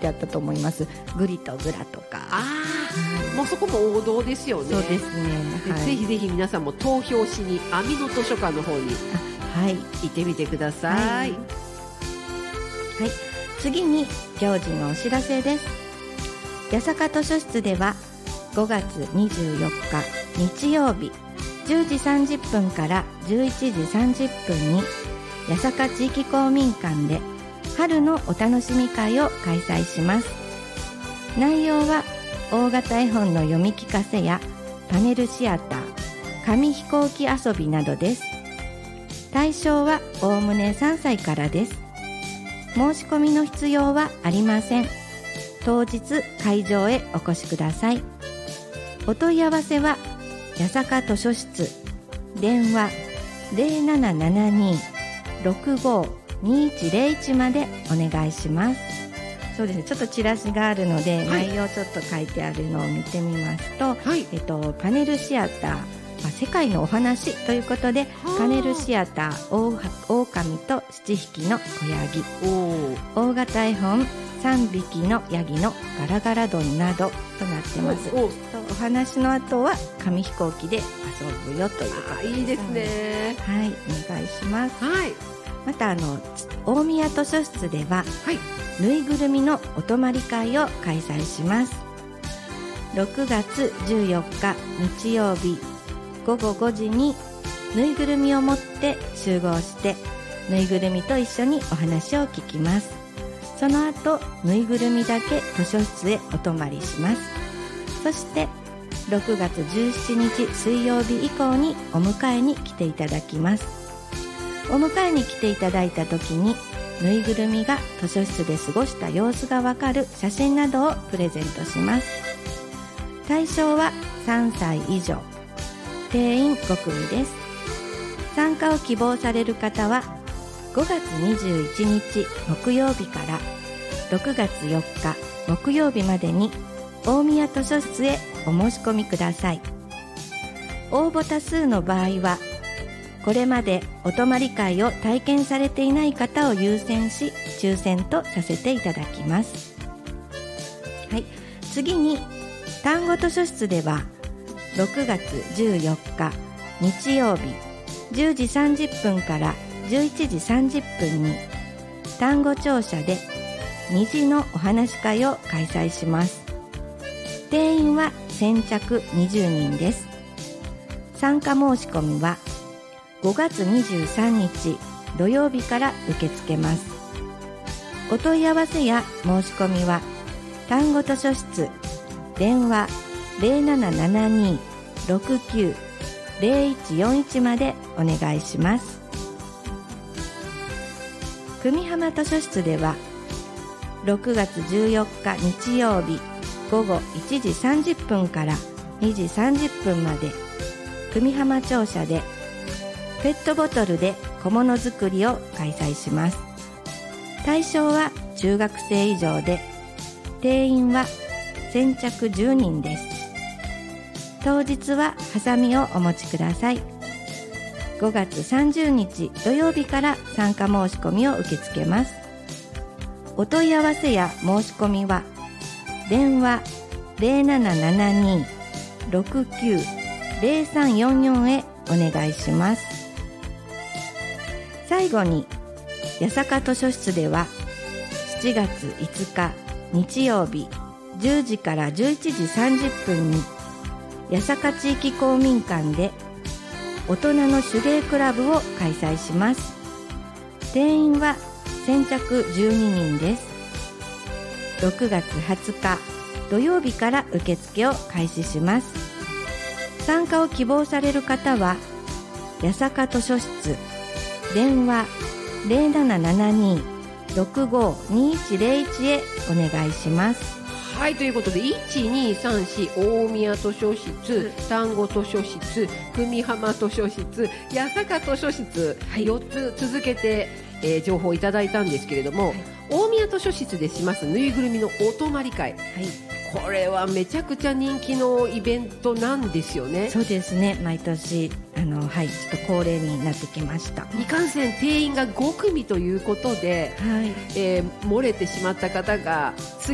てあったと思います。グリとグラとか。 もうそこも王道ですよね。 そうですね、はい、 ぜひぜひ皆さんも投票しにアミノ図書館の方に行ってみてください。はい、 次に行事のお知らせです。八坂図書室では5月24日日曜日10時30分から11時30分に八坂地域公民館で春のお楽しみ会を開催します。内容は大型絵本の読み聞かせやパネルシアター、紙飛行機遊びなどです。対象はおおむね3歳からです。申し込みの必要はありません。当日会場へお越しください。お問い合わせは八坂図書室、電話 0772-65-2101 までお願いします。そうですね、ちょっとチラシがあるので、内容ちょっと書いてあるのを見てみますと、パネルシアター、世界のお話ということで、パネルシアター、狼と7匹の子ヤギ、大型絵本3匹のヤギのガラガラドンなどとなってます。お話の後は紙飛行機で遊ぶよということです。 いいですね。 はい、お願いします。また大宮図書室では、ぬいぐるみのお泊まり会を開催します。6月14日日曜日午後5時にぬいぐるみを持って集合して、ぬいぐるみと一緒にお話を聞きます。その後ぬいぐるみだけ図書室へお泊まりします。そして6月17日水曜日以降にお迎えに来ていただきます。お迎えに来ていただいた時に、ぬいぐるみが図書室で過ごした様子がわかる写真などをプレゼントします。対象は3歳以上、定員5組です。参加を希望される方は5月21日木曜日から6月4日木曜日までに大宮図書室へお申し込みください。応募多数の場合は、これまでお泊まり会を体験されていない方を優先し、抽選とさせていただきます。次に単語図書室では6月14日日曜日10時30分から11時30分に単語庁舎で虹のお話会を開催します。定員は先着20人です。参加申し込みは5月23日土曜日から受け付けます。お問い合わせや申し込みは単語図書室、電話 0772-69-0141 までお願いします。久美浜図書室では6月14日日曜日午後1時30分から2時30分まで久美浜庁舎でペットボトルで小物作りを開催します。対象は中学生以上で、定員は先着10人です。当日はハサミをお持ちください。5月30日土曜日から参加申し込みを受け付けます。お問い合わせや申し込みは電話 0772-69-0344 へお願いします。最後に八坂図書室では7月5日日曜日10時から11時30分に八坂地域公民館で大人の手芸クラブを開催します。定員は先着12人です。6月20日土曜日から受付を開始します。参加を希望される方は八坂図書室、電話 0772-65-2101 へお願いします。 はい、ということで1234大宮図書室、丹後図書室、久美浜図書室、八坂図書室、4つ続けて、情報をいただいたんですけれども、大宮図書室でしますぬいぐるみのお泊まり会、これはめちゃくちゃ人気のイベントなんですよね。 そうですね、毎年ちょっと恒例になってきました。 いかんせん定員が5組ということで、漏れてしまった方が